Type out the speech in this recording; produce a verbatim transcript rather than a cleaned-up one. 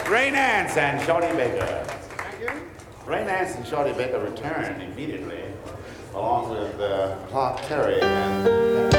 Ray Nance and Shorty Baker. Thank you. Ray Nance and Shorty Baker returned immediately, along with uh, Clark Terry and